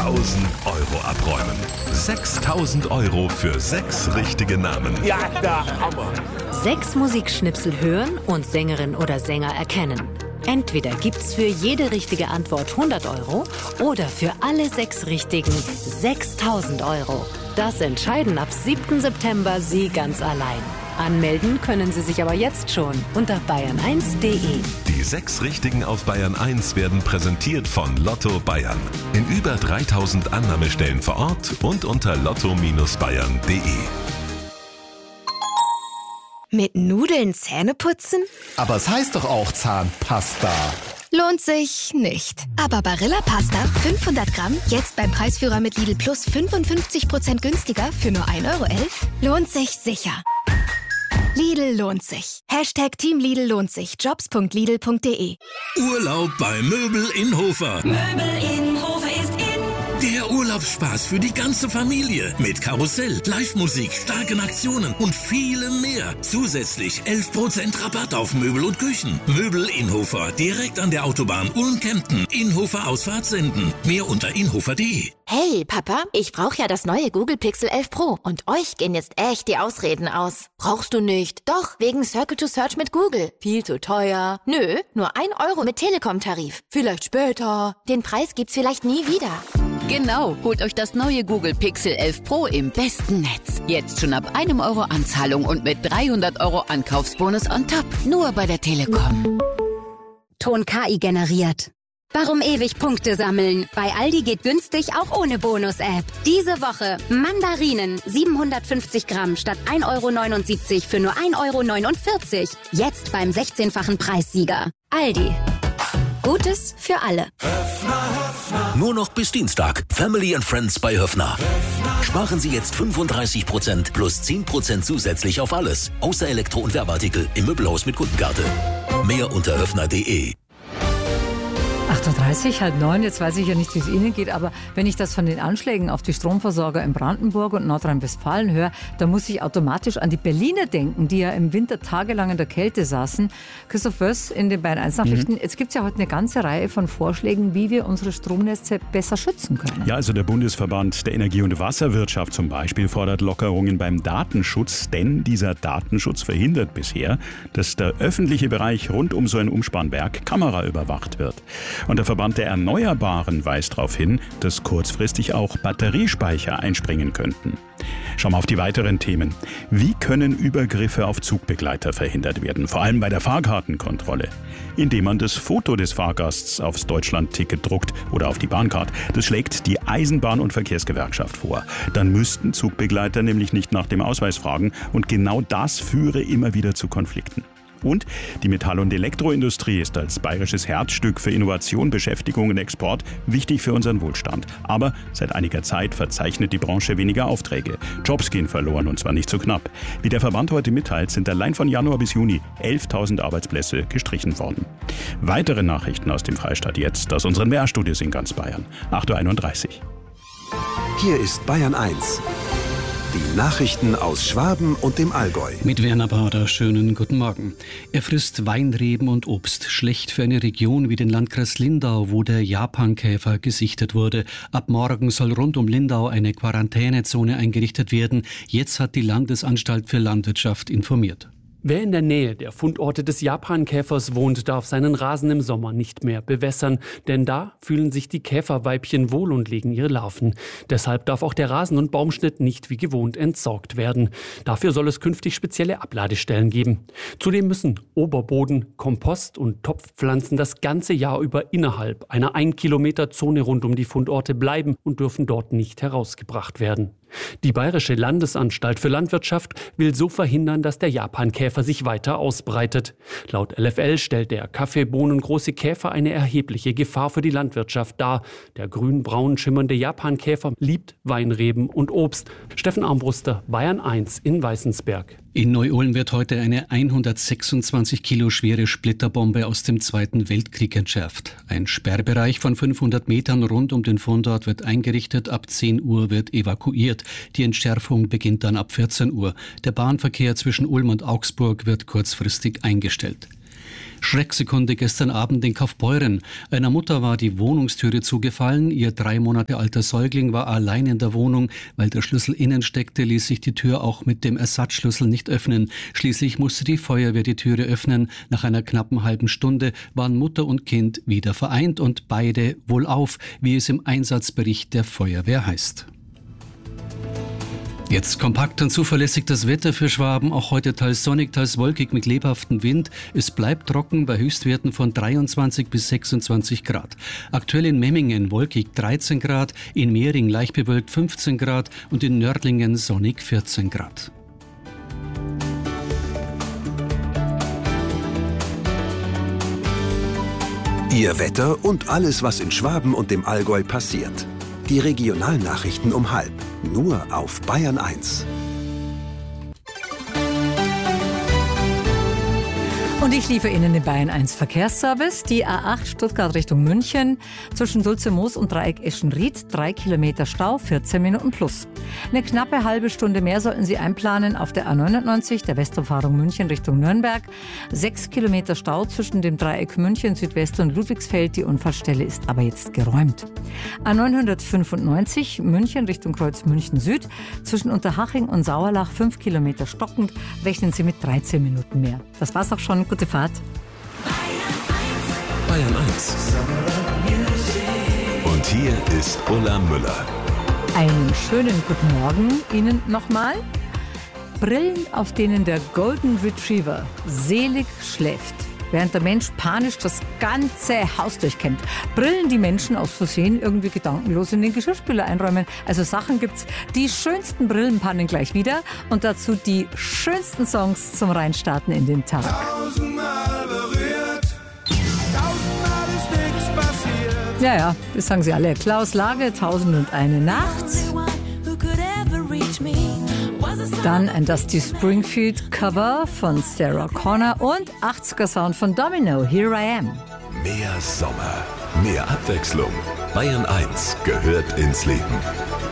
Euro abräumen. 6.000 Euro für 6 richtige Namen. Ja, der Hammer. 6 Musikschnipsel hören und Sängerin oder Sänger erkennen. Entweder gibt's für jede richtige Antwort 100 Euro oder für alle 6 Richtigen 6.000 Euro. Das entscheiden ab 7. September Sie ganz allein. Anmelden können Sie sich aber jetzt schon unter bayern1.de. Die 6 Richtigen auf Bayern 1 werden präsentiert von Lotto Bayern. In über 3.000 Annahmestellen vor Ort und unter lotto-bayern.de. Mit Nudeln Zähne putzen? Aber es heißt doch auch Zahnpasta. Lohnt sich nicht. Aber Barilla Pasta 500 Gramm, jetzt beim Preisführer mit Lidl Plus 55% günstiger für nur 1,11 Euro, lohnt sich sicher. Lidl lohnt sich. Hashtag Team Lidl lohnt sich. Jobs.lidl.de. Urlaub bei Möbel in Hofer. Möbel in Hofer ist in. Der Urlaubsspaß für die ganze Familie. Mit Karussell, Live-Musik, starken Aktionen und vielem mehr. Zusätzlich 11% Rabatt auf Möbel und Küchen. Möbel in Hofer, direkt an der Autobahn Ulm-Kempten. Inhofer Ausfahrt senden. Mehr unter inhofer.de. Hey, Papa, ich brauche ja das neue Google Pixel 11 Pro. Und euch gehen jetzt echt die Ausreden aus. Brauchst du nicht? Doch, wegen Circle to Search mit Google. Viel zu teuer. Nö, nur 1 Euro mit Telekom-Tarif. Vielleicht später. Den Preis gibt's vielleicht nie wieder. Genau, holt euch das neue Google Pixel 11 Pro im besten Netz. Jetzt schon ab 1 Euro Anzahlung und mit 300 Euro Ankaufsbonus on top. Nur bei der Telekom. Ton KI generiert. Warum ewig Punkte sammeln? Bei Aldi geht günstig auch ohne Bonus-App. Diese Woche Mandarinen 750 Gramm statt 1,79 Euro für nur 1,49 Euro. Jetzt beim 16-fachen Preissieger. Aldi. Gutes für alle. Nur noch bis Dienstag. Family and Friends bei Höffner. Sparen Sie jetzt 35% plus 10% zusätzlich auf alles. Außer Elektro- und Werbeartikel im Möbelhaus mit Kundenkarte. Mehr unter höffner.de. 8.30 Uhr, 8:30, jetzt weiß ich ja nicht, wie es Ihnen geht, aber wenn ich das von den Anschlägen auf die Stromversorger in Brandenburg und Nordrhein-Westfalen höre, dann muss ich automatisch an die Berliner denken, die ja im Winter tagelang in der Kälte saßen. Christoph Wöss in den Bayern 1 Nachrichten. Jetzt gibt es ja heute eine ganze Reihe von Vorschlägen, wie wir unsere Stromnetze besser schützen können. Ja, also der Bundesverband der Energie- und Wasserwirtschaft zum Beispiel fordert Lockerungen beim Datenschutz, denn dieser Datenschutz verhindert bisher, dass der öffentliche Bereich rund um so ein Umspannwerk kameraüberwacht wird. Und der Verband der Erneuerbaren weist darauf hin, dass kurzfristig auch Batteriespeicher einspringen könnten. Schauen wir auf die weiteren Themen. Wie können Übergriffe auf Zugbegleiter verhindert werden? Vor allem bei der Fahrkartenkontrolle. Indem man das Foto des Fahrgasts aufs Deutschlandticket druckt oder auf die Bahncard. Das schlägt die Eisenbahn- und Verkehrsgewerkschaft vor. Dann müssten Zugbegleiter nämlich nicht nach dem Ausweis fragen. Und genau das führe immer wieder zu Konflikten. Und die Metall- und Elektroindustrie ist als bayerisches Herzstück für Innovation, Beschäftigung und Export wichtig für unseren Wohlstand. Aber seit einiger Zeit verzeichnet die Branche weniger Aufträge. Jobs gehen verloren und zwar nicht so knapp. Wie der Verband heute mitteilt, sind allein von Januar bis Juni 11.000 Arbeitsplätze gestrichen worden. Weitere Nachrichten aus dem Freistaat jetzt aus unseren Mehrstudios in ganz Bayern. 8.31 Uhr. Hier ist Bayern 1. Die Nachrichten aus Schwaben und dem Allgäu. Mit Werner Bader, schönen guten Morgen. Er frisst Weinreben und Obst. Schlecht für eine Region wie den Landkreis Lindau, wo der Japankäfer gesichtet wurde. Ab morgen soll rund um Lindau eine Quarantänezone eingerichtet werden. Jetzt hat die Landesanstalt für Landwirtschaft informiert. Wer in der Nähe der Fundorte des Japankäfers wohnt, darf seinen Rasen im Sommer nicht mehr bewässern, denn da fühlen sich die Käferweibchen wohl und legen ihre Larven. Deshalb darf auch der Rasen- und Baumschnitt nicht wie gewohnt entsorgt werden. Dafür soll es künftig spezielle Abladestellen geben. Zudem müssen Oberboden, Kompost und Topfpflanzen das ganze Jahr über innerhalb einer 1 Kilometer Zone rund um die Fundorte bleiben und dürfen dort nicht herausgebracht werden. Die Bayerische Landesanstalt für Landwirtschaft will so verhindern, dass der Japankäfer sich weiter ausbreitet. Laut LFL stellt der Kaffeebohnengroße Käfer eine erhebliche Gefahr für die Landwirtschaft dar. Der grün-braun schimmernde Japankäfer liebt Weinreben und Obst. Steffen Armbruster, Bayern 1 in Weißensberg. In Neu-Ulm wird heute eine 126 Kilo schwere Splitterbombe aus dem Zweiten Weltkrieg entschärft. Ein Sperrbereich von 500 Metern rund um den Fundort wird eingerichtet. Ab 10 Uhr wird evakuiert. Die Entschärfung beginnt dann ab 14 Uhr. Der Bahnverkehr zwischen Ulm und Augsburg wird kurzfristig eingestellt. Schrecksekunde gestern Abend in Kaufbeuren. Einer Mutter war die Wohnungstüre zugefallen. Ihr 3 Monate alter Säugling war allein in der Wohnung. Weil der Schlüssel innen steckte, ließ sich die Tür auch mit dem Ersatzschlüssel nicht öffnen. Schließlich musste die Feuerwehr die Türe öffnen. Nach einer knappen halben Stunde waren Mutter und Kind wieder vereint und beide wohlauf, wie es im Einsatzbericht der Feuerwehr heißt. Jetzt kompakt und zuverlässig das Wetter für Schwaben. Auch heute teils sonnig, teils wolkig mit lebhaftem Wind. Es bleibt trocken bei Höchstwerten von 23 bis 26 Grad. Aktuell in Memmingen wolkig 13 Grad, in Mehring leicht bewölkt 15 Grad und in Nördlingen sonnig 14 Grad. Ihr Wetter und alles, was in Schwaben und dem Allgäu passiert. Die Regionalnachrichten um 12:30, nur auf Bayern 1. Und ich liefere Ihnen den Bayern 1 Verkehrsservice. Die A8 Stuttgart Richtung München zwischen Sulze-Moos und Dreieck Eschenried. 3 Kilometer Stau, 14 Minuten plus. Eine knappe halbe Stunde mehr sollten Sie einplanen auf der A99, der Westumfahrung München Richtung Nürnberg. 6 Kilometer Stau zwischen dem Dreieck München Südwest und Ludwigsfeld. Die Unfallstelle ist aber jetzt geräumt. A995 München Richtung Kreuz München Süd. Zwischen Unterhaching und Sauerlach 5 Kilometer stockend. Rechnen Sie mit 13 Minuten mehr. Das war's auch schon. Gute Fahrt. Bayern 1. Und hier ist Ulla Müller. Einen schönen guten Morgen Ihnen nochmal. Brillen, auf denen der Golden Retriever selig schläft, während der Mensch panisch das ganze Haus durchkämmt. Brillen, die Menschen aus Versehen irgendwie gedankenlos in den Geschirrspüler einräumen. Also Sachen gibt's. Die schönsten Brillenpannen gleich wieder und dazu die schönsten Songs zum Reinstarten in den Tag. 1000-mal berührt, 1000-mal ist nichts passiert. Ja, das sagen sie alle. Klaus Lage, 1001 Nacht. Dann ein Dusty Springfield Cover von Sarah Connor und 80er Sound von Domino, Here I Am. Mehr Sommer, mehr Abwechslung. Bayern 1 gehört ins Leben.